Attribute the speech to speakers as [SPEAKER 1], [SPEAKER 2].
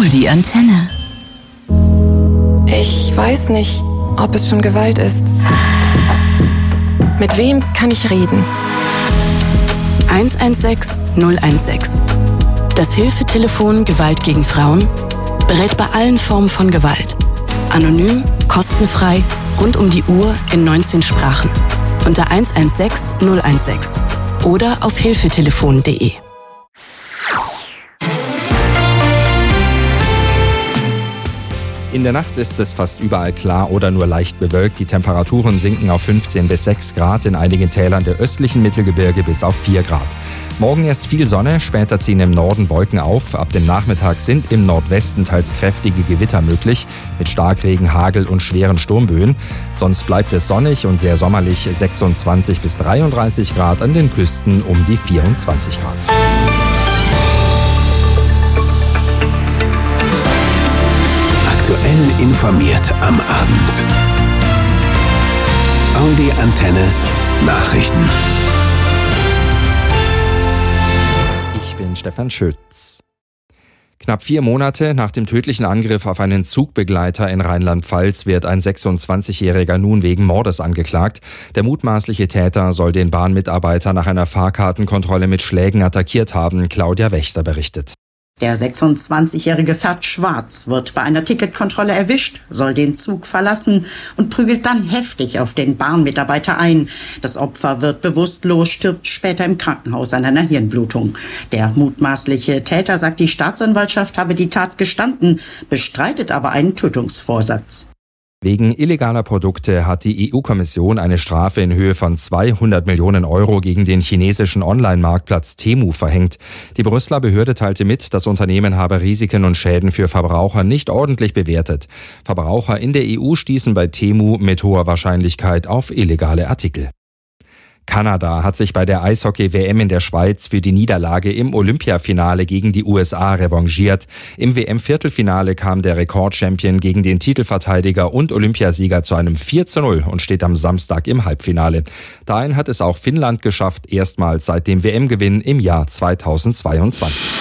[SPEAKER 1] Die Antenne.
[SPEAKER 2] Ich weiß nicht, ob es schon Gewalt ist. Mit wem kann ich reden?
[SPEAKER 3] 116 016. Das Hilfetelefon Gewalt gegen Frauen berät bei allen Formen von Gewalt. Anonym, kostenfrei, rund um die Uhr in 19 Sprachen. Unter 116 016 oder auf hilfetelefon.de.
[SPEAKER 4] In der Nacht ist es fast überall klar oder nur leicht bewölkt. Die Temperaturen sinken auf 15 bis 6 Grad, in einigen Tälern der östlichen Mittelgebirge bis auf 4 Grad. Morgen erst viel Sonne, später ziehen im Norden Wolken auf. Ab dem Nachmittag sind im Nordwesten teils kräftige Gewitter möglich, mit Starkregen, Hagel und schweren Sturmböen. Sonst bleibt es sonnig und sehr sommerlich, 26 bis 33 Grad, an den Küsten um die 24 Grad.
[SPEAKER 5] Aktuell informiert am Abend. Audi Antenne Nachrichten.
[SPEAKER 4] Ich bin Stefan Schütz. Knapp 4 Monate nach dem tödlichen Angriff auf einen Zugbegleiter in Rheinland-Pfalz wird ein 26-Jähriger nun wegen Mordes angeklagt. Der mutmaßliche Täter soll den Bahnmitarbeiter nach einer Fahrkartenkontrolle mit Schlägen attackiert haben, Claudia Wächter berichtet.
[SPEAKER 6] Der 26-Jährige fährt schwarz, wird bei einer Ticketkontrolle erwischt, soll den Zug verlassen und prügelt dann heftig auf den Bahnmitarbeiter ein. Das Opfer wird bewusstlos, stirbt später im Krankenhaus an einer Hirnblutung. Der mutmaßliche Täter sagt, die Staatsanwaltschaft habe die Tat gestanden, bestreitet aber einen Tötungsvorsatz.
[SPEAKER 4] Wegen illegaler Produkte hat die EU-Kommission eine Strafe in Höhe von 200 Millionen Euro gegen den chinesischen Online-Marktplatz Temu verhängt. Die Brüsseler Behörde teilte mit, das Unternehmen habe Risiken und Schäden für Verbraucher nicht ordentlich bewertet. Verbraucher in der EU stießen bei Temu mit hoher Wahrscheinlichkeit auf illegale Artikel. Kanada hat sich bei der Eishockey-WM in der Schweiz für die Niederlage im Olympiafinale gegen die USA revanchiert. Im WM-Viertelfinale kam der Rekordchampion gegen den Titelverteidiger und Olympiasieger zu einem 4:0 und steht am Samstag im Halbfinale. Dahin hat es auch Finnland geschafft, erstmals seit dem WM-Gewinn im Jahr 2022.